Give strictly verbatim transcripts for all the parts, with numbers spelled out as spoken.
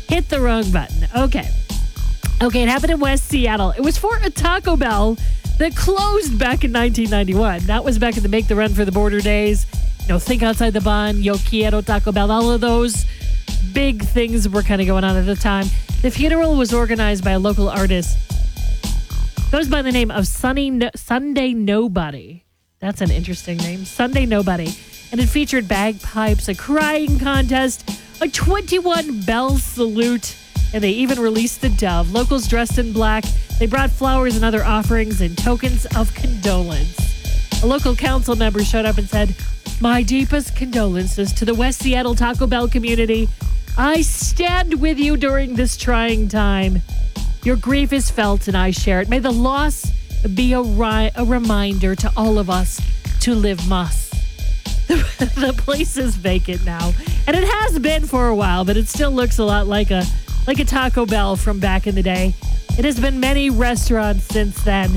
Hit the wrong button. Okay. Okay, it happened in West Seattle. It was for a Taco Bell that closed back in nineteen ninety-one. That was back in the Make the Run for the Border days. You know, Think Outside the Bun, Yo Quiero Taco Bell, all of those big things were kind of going on at the time. The funeral was organized by a local artist. Goes by the name of Sunny no- Sunday Nobody. That's an interesting name. Sunday Nobody. And it featured bagpipes, a crying contest, a twenty-one bell salute, and they even released the dove. Locals dressed in black. They brought flowers and other offerings and tokens of condolence. A local council member showed up and said, "My deepest condolences to the West Seattle Taco Bell community. I stand with you during this trying time. Your grief is felt and I share it. May the loss be a, ri- a reminder to all of us to live must." The place is vacant now, and it has been for a while, but it still looks a lot like a like a Taco Bell from back in the day. It has been many restaurants since then.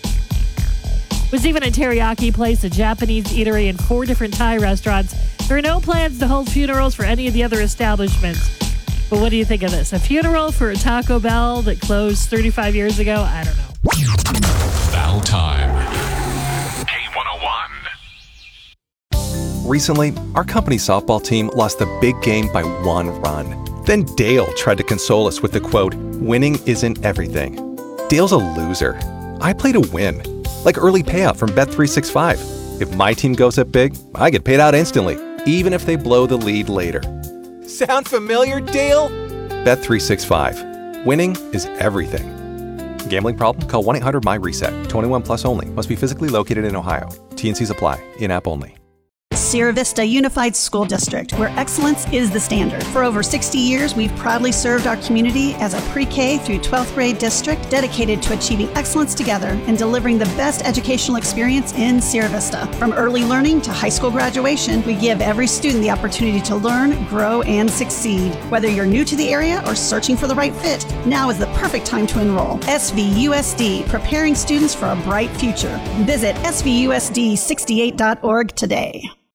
It was even a teriyaki place, a Japanese eatery, and four different Thai restaurants. There are no plans to hold funerals for any of the other establishments. But what do you think of this? A funeral for a Taco Bell that closed thirty-five years ago? I don't know. Foul Time. K one oh one. Recently, our company softball team lost the big game by one run. Then Dale tried to console us with the quote, "Winning isn't everything." Dale's a loser. I play to win. Like early payout from Bet three sixty-five. If my team goes up big, I get paid out instantly, even if they blow the lead later. Sound familiar, Dale? Bet three sixty-five. Winning is everything. Gambling problem? Call one eight hundred M Y reset. twenty-one plus only. Must be physically located in Ohio. T and Cs apply. In-app only. Sierra Vista Unified School District, where excellence is the standard. For over sixty years, we've proudly served our community as a pre-K through twelfth grade district dedicated to achieving excellence together and delivering the best educational experience in Sierra Vista. From early learning to high school graduation, we give every student the opportunity to learn, grow, and succeed. Whether you're new to the area or searching for the right fit, now is the perfect time to enroll. S V U S D, preparing students for a bright future. Visit S V U S D sixty-eight dot org today.